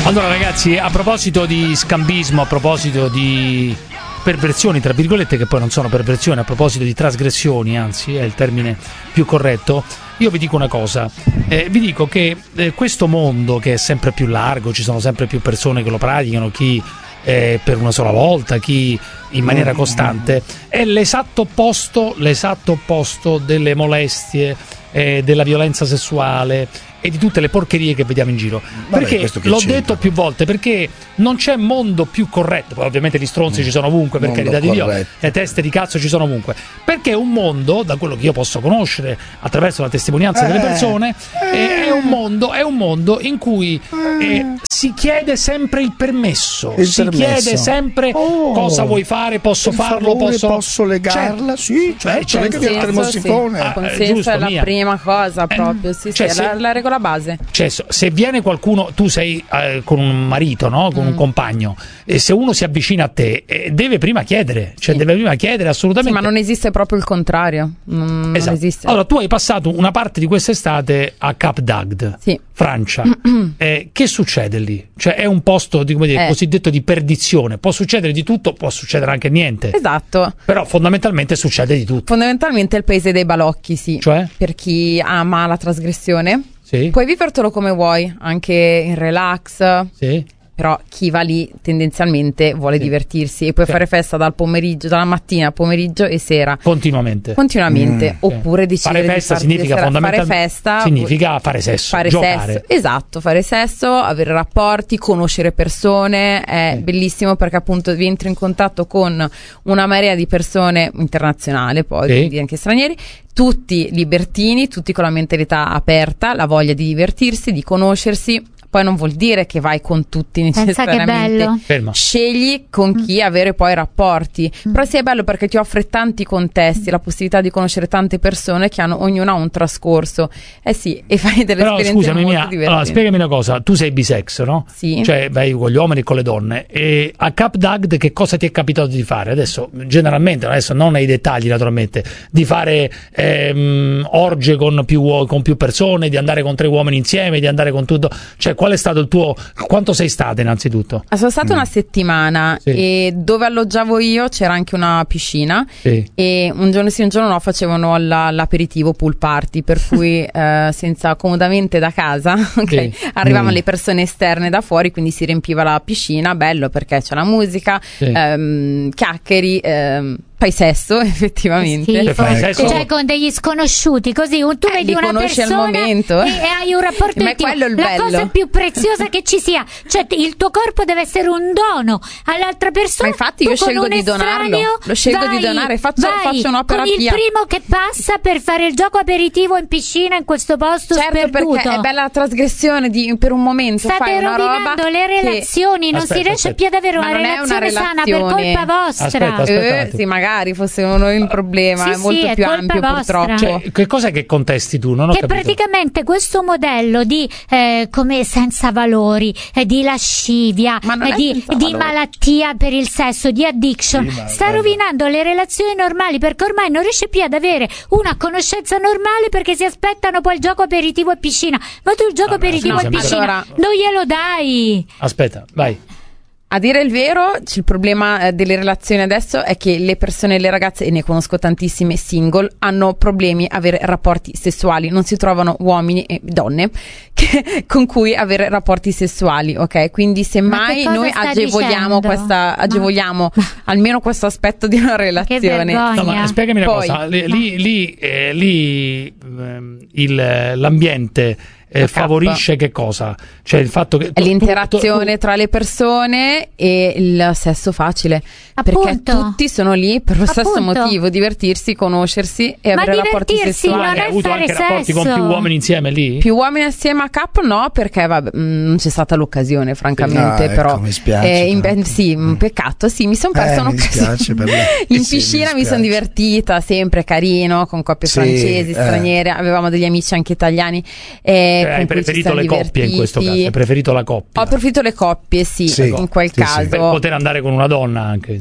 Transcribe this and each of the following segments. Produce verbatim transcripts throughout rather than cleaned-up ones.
Allora ragazzi, a proposito di scambismo, a proposito di perversioni tra virgolette, che poi non sono perversioni, a proposito di trasgressioni, anzi è il termine più corretto, io vi dico una cosa, eh, vi dico che eh, questo mondo che è sempre più largo, ci sono sempre più persone che lo praticano, chi eh, per una sola volta, chi in maniera costante, è l'esatto opposto, l'esatto opposto delle molestie, eh, della violenza sessuale e di tutte le porcherie che vediamo in giro. Vabbè, perché l'ho c'entra. detto più volte, perché non c'è mondo più corretto. Poi ovviamente gli stronzi mm. ci sono ovunque, per carità di Dio, le teste di cazzo ci sono ovunque, perché è un mondo, da quello che io posso conoscere attraverso la testimonianza eh, delle persone, eh, è un mondo è un mondo in cui eh, si chiede sempre il permesso, il si permesso. chiede sempre oh, cosa vuoi fare, posso farlo, favore, posso posso legarla, certo. sì, certo, cioè, anche del termosifone. Sì. Il consenso giusto, è la mia. prima cosa proprio, eh, sì, cioè, sì, è la, la regola base. Cioè, se viene qualcuno, tu sei eh, con un marito, no? Con mm. un compagno, e se uno si avvicina a te, eh, deve prima chiedere, cioè sì. deve prima chiedere assolutamente. Sì, ma non esiste proprio il contrario. Non, esatto. non esiste. Allora, tu hai passato una parte di quest'estate a Cap d'Agde, sì. Francia. eh, che succede lì? Cioè, è un posto di, come dire, eh. cosiddetto di perdizione. Può succedere di tutto, può succedere anche niente. Esatto. Però fondamentalmente succede di tutto. Fondamentalmente è il paese dei balocchi, sì. Cioè? Per chi ama la trasgressione. Sì. Puoi vivertelo come vuoi, anche in relax. Sì. Però chi va lì tendenzialmente vuole sì. divertirsi e puoi sì. fare festa dal pomeriggio, dalla mattina, pomeriggio e sera. Continuamente. Continuamente. Mm. Oppure decidere fare festa di significa fondamentalmente fare festa significa fare sesso, fare giocare. sesso. Esatto, fare sesso, avere rapporti, conoscere persone, è sì. bellissimo perché appunto entri in contatto con una marea di persone internazionale, poi sì. quindi anche stranieri, tutti libertini, tutti con la mentalità aperta, la voglia di divertirsi, di conoscersi. Poi non vuol dire che vai con tutti necessariamente. Bello. Scegli con chi avere poi rapporti. Mm. Però sì, è bello perché ti offre tanti contesti, la possibilità di conoscere tante persone che hanno ognuna un trascorso. Eh sì, e fai delle Però, esperienze scusami, molto mia, divertenti. allora, spiegami una cosa, tu sei bisex, no? Sì. Cioè vai con gli uomini e con le donne. E a Cap d'Agde che cosa ti è capitato di fare? Adesso, generalmente, adesso non nei dettagli naturalmente, di fare ehm, orge con più, con più persone, di andare con tre uomini insieme, di andare con tutto. Cioè, qual è stato il tuo, quanto sei stata innanzitutto? Sono stata mm. una settimana sì. e dove alloggiavo io c'era anche una piscina sì. e un giorno sì un giorno no facevano la, l'aperitivo pool party, per cui eh, senza comodamente da casa okay, sì. arrivavano mm. le persone esterne da fuori, quindi si riempiva la piscina, bello perché c'è la musica, sì. ehm, chiacchieri, ehm, fai sesso effettivamente, sì, fai sesso? Cioè con degli sconosciuti così tu eh, vedi una persona al momento. E, e hai un rapporto ma è quello il la bello. cosa più preziosa che ci sia, cioè il tuo corpo deve essere un dono all'altra persona. Ma infatti io scelgo di donarlo, lo scelgo vai, di donare, faccio, vai, faccio un'opera con il pia. primo che passa per fare il gioco aperitivo in piscina in questo posto certo, sperduto. Perché è bella la trasgressione di per un momento state fai una rovinando roba le relazioni che... non aspetta, si riesce aspetta. più ad avere ma una relazione, relazione sana per colpa vostra. Aspetta, aspetta, eh, sì, magari fosse uno il problema, sì, è molto sì, più è ampio vostra. purtroppo. Cioè, che cos'è che contesti tu? Non ho che capito. Praticamente questo modello di eh, come senza valori, eh, di lascivia, eh, di, di malattia per il sesso, di addiction, sì, sta rovinando le relazioni normali, perché ormai non riesce più ad avere una conoscenza normale perché si aspettano poi il gioco aperitivo e piscina. Ma tu il gioco Vabbè, aperitivo no, e piscina allora... non glielo dai. Aspetta, vai. A dire il vero, il problema delle relazioni adesso è che le persone, le ragazze, e ne conosco tantissime single, hanno problemi a avere rapporti sessuali, non si trovano uomini e donne che, con cui avere rapporti sessuali, ok? Quindi semmai noi agevoliamo questa, agevoliamo ma... almeno questo aspetto di una relazione. No, ma spiegami una Poi, cosa, lì, lì, eh, lì ehm, il, l'ambiente Eh, favorisce che cosa? Cioè il fatto che tu, l'interazione tu, tu, tra le persone e il sesso facile, appunto, perché tutti sono lì per lo appunto. stesso motivo, divertirsi, conoscersi e ma avere rapporti sessuali. non hai è avuto fare anche sesso. rapporti con più uomini insieme lì? Più uomini assieme a Cap no, perché vabbè, mh, non c'è stata l'occasione francamente, ah, però ecco, mi spiace, eh, in, però. sì, un peccato, sì, mi sono persa eh, un'occasione per in sì, piscina, mi, mi sono divertita, sempre carino, con coppie sì, francesi, eh. straniere, avevamo degli amici anche italiani, eh, cioè, hai preferito le coppie in questo caso? Hai preferito la coppia? Ho preferito le coppie, sì, sì. in quel sì, caso. sì. Per poter andare con una donna anche insieme.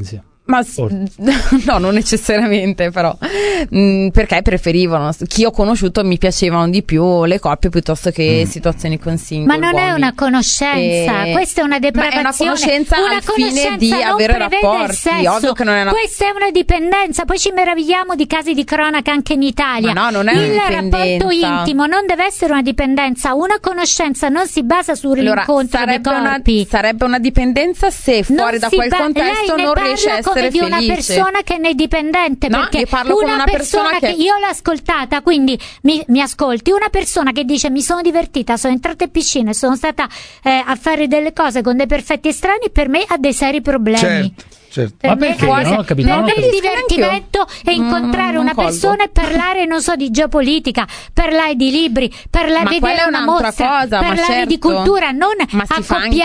Ma no, non necessariamente, però mm, perché preferivano, chi ho conosciuto mi piacevano di più le coppie piuttosto che mm. situazioni con single. Ma non uomini. È una conoscenza, e... questa è una depravazione. Ma è una conoscenza una al fine di avere rapporti, ovvio che non è una... Questa è una dipendenza, poi ci meravigliamo di casi di cronaca anche in Italia. Ma no, non è il una dipendenza. rapporto intimo non deve essere una dipendenza, una conoscenza non si basa sull'incontro allora, dei corpi. Una, sarebbe una dipendenza se fuori non da quel ba- contesto lei non ne riesce a essere come felice. Di una persona che ne è dipendente, no, perché io parlo una, come una persona, persona che... che io l'ho ascoltata, quindi mi, mi ascolti, una persona che dice mi sono divertita, sono entrata in piscina, sono stata eh, a fare delle cose con dei perfetti estranei, per me ha dei seri problemi. Certo. Certo. Per Ma me, perché? per Non ho capito, me non ho il capito. divertimento è incontrare Mm, una colgo. persona e parlare, non so, di geopolitica, parlare di libri, parlare Ma vedere quella è una un'altra mostra, cosa, ma parlare certo. di cultura, non Ma si fa accoppiare